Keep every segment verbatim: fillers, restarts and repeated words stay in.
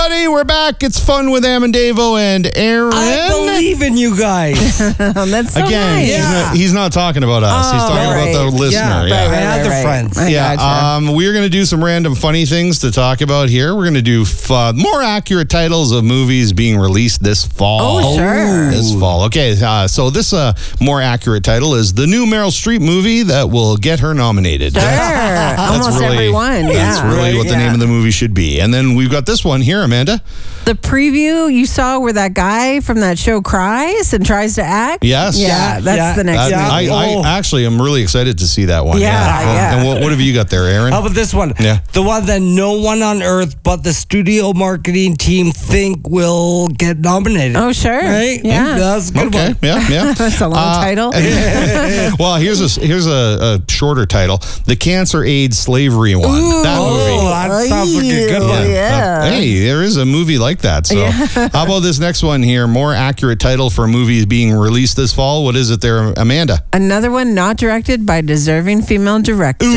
everybody. We're back. It's Fun with Am and Davo and Aaron. I believe in you guys. That's so Again, nice. he's, Yeah. not, he's not talking about us. he's Oh, talking right. about the listener. Yeah, Yeah. right, right. other friends. I Yeah, gotcha. um, we're going to do some random funny things to talk about here. We're going to do f- uh, more accurate titles of movies being released this fall. Oh, sure. This fall. Okay, uh, so this uh, more accurate title is the new Meryl Streep movie that will get her nominated. Sure. Almost really, everyone. That's Yeah. really what the Yeah. name of the movie should be. And then we've got this one here, Amanda. The preview you saw where that guy from that show cries and tries to act? Yes. Yeah, Yeah, that's yeah. the next Uh, one. I, Oh. I actually am really excited to see that one. Yeah, yeah. And what, what have you got there, Aaron? How about this one? Yeah. The one that no one on earth but the studio marketing team think will get nominated. Oh, sure. Right? Yeah. That's a good Okay, one. yeah, yeah. That's a long Uh, title. Well, here's a here's a, a shorter title: the Cancer AIDS Slavery one. Ooh. That movie. Oh, that sounds like a good Ooh, one. yeah. Uh, hey, there is a movie like that. So, how about this next one here? More accurate title for movies being released this fall. What is it there, Amanda? Another one not directed by deserving female director.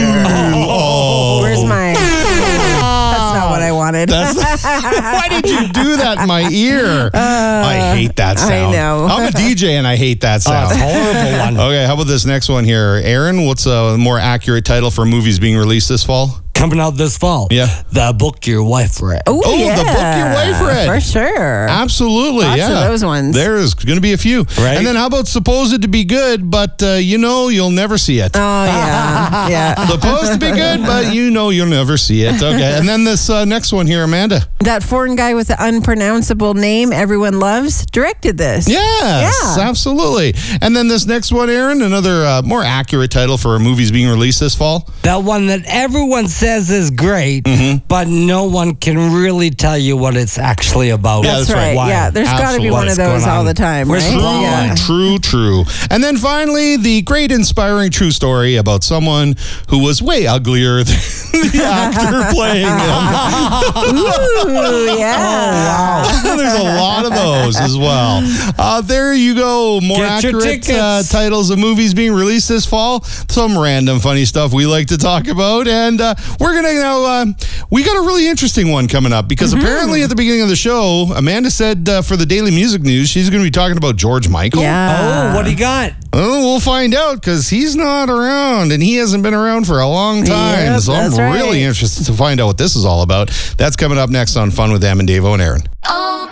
Oh, Where's my... That's not what I wanted. That's, why did you do that in my ear? I hate that sound. I know. I'm a D J and I hate that Oh, sound. it's a horrible one. Okay, how about this next one here? Aaron, what's a more accurate title for movies being released this fall? Coming out this fall. Yeah. The book your wife read. Oh, Oh, the yeah. book your wife read. For sure. Absolutely, Lots yeah. of those ones. There's going to be a few. Right. And then how about supposed to be good, but uh, you know you'll never see it? Oh, yeah. Yeah. Supposed to be good, but you know you'll never see it. Okay. And then this uh, next one here, Amanda. That foreign guy with the unpronounceable name everyone loves directed this. Yes, Yeah. absolutely. And then this next one, Aaron, another uh, more accurate title for movies being released this fall. That one that everyone says is great, Mm-hmm. but no one can really tell you what it's actually about. Yeah, That's that's right. right. Yeah, there's got to be Absolutely. one of What's those going all on? the time, Where's right? the wrong Yeah. one? True, true. And then finally, the great inspiring true story about someone who was way uglier than the actor playing him. Ooh, yeah. There's a lot of those as well. Uh, there you go. More Get your accurate tickets. uh, titles of movies being released this fall. Some random funny stuff we like to talk about. And uh, we're going to now, uh, we got a really interesting one coming up because Mm-hmm. apparently at the beginning of the show, Amanda said uh, for the Daily Music News, she's going to be talking about George Michael. Yeah. Oh, what do you got? Oh, we'll find out because he's not around and he hasn't been around for a long time. Yep, so I'm that's right. really interested to find out what this is all about. That's coming up next on Fun with Am and Davo and Aaron.